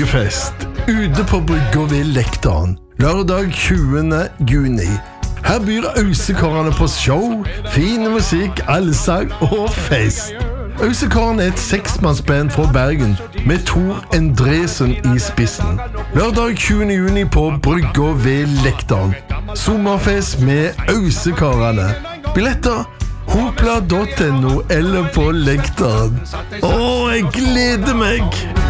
bryggefest ute på brygga ved Lektan lørdag 20. juni. Her byr Ausekarene på show, fin musikk, allsang og fest. Ausekarene et 6-mannsband fra Bergen med Tor Endresen i spissen. Lørdag 20. juni på brygga ved Lektan. Sommerfest med Ausekarene. Billetter hopla.no eller på Lektan. Jeg gleder meg!